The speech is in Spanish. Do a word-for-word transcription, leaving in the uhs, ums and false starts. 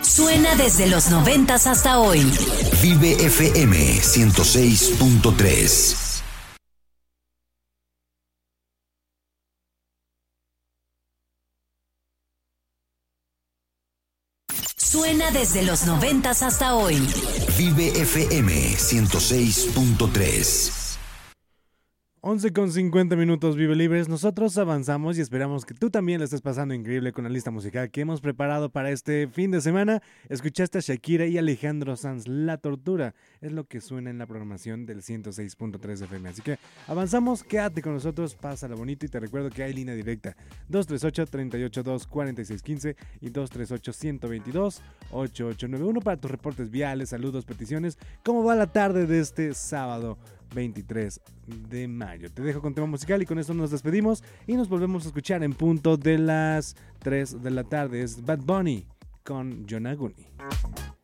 Suena desde los noventas hasta hoy. Vive F M ciento seis punto tres. Suena desde los noventas hasta hoy. Vive F M ciento seis punto tres. once con cincuenta minutos, Vive Libres. Nosotros avanzamos y esperamos que tú también la estés pasando increíble con la lista musical que hemos preparado para este fin de semana. Escuchaste a Shakira y Alejandro Sanz, La Tortura. Es lo que suena en la programación del ciento seis punto tres F M. Así que avanzamos, quédate con nosotros, pásala bonito y te recuerdo que hay línea directa dos tres ocho, tres ocho dos, cuatro seis uno cinco y dos tres ocho, uno dos dos, ocho ocho nueve uno para tus reportes viales, saludos, peticiones. ¿Cómo va la tarde de este sábado veintitrés de mayo? Te dejo con tema musical y con esto nos despedimos y nos volvemos a escuchar en punto de las tres de la tarde. Es Bad Bunny con Yonaguni.